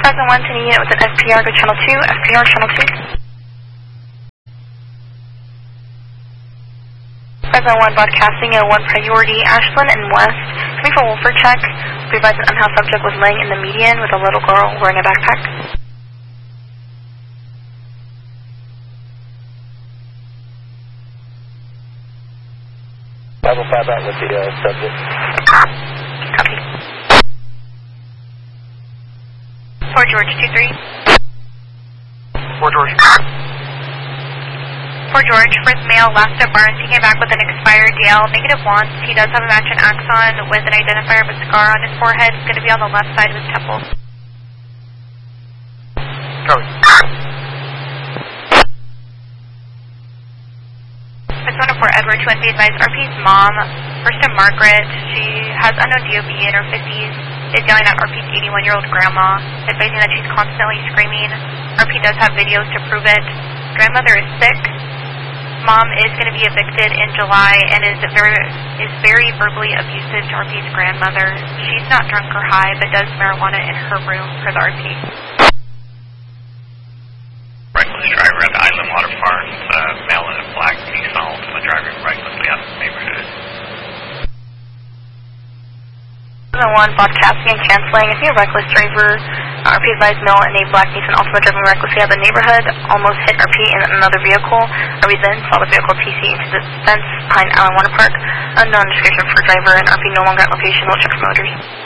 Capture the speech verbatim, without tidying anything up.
Fresno one to the unit with an S P R, go channel two, S P R channel two. Fresno one broadcasting a one priority, Ashland and West, coming for Wolford check. We advise an unhoused subject was laying in the median with a little girl wearing a backpack. five oh five out with the uh, subject. Copy. four George two three. four George. four George, first male, last at Barnes. He came back with an expired D L, negative wants. He does have a match and axon with an identifier of a scar on his forehead. It's going to be on the left side of his temple. Copy. Persona four Edward, Twenty advised R P's mom, first to Margaret. She has unknown D O B in her fifties, is yelling at R P's eighty-one-year-old grandma, advising that she's constantly screaming. R P does have videos to prove it. Grandmother is sick. Mom is going to be evicted in July and is very is very verbally abusive to R P's grandmother. She's not drunk or high, but does marijuana in her room for the R P. Reckless driver at the Island Water Park, uh, male in a black Nissan Altima driving recklessly out of the neighborhood. one broadcasting and canceling. If you're a reckless driver, R P advised male in a black Nissan Altima driving recklessly out of the neighborhood, almost hit R P in another vehicle. R P then saw the vehicle T C into the fence behind Island Water Park. Unknown description for driver, and R P no longer at location. We'll check for motors.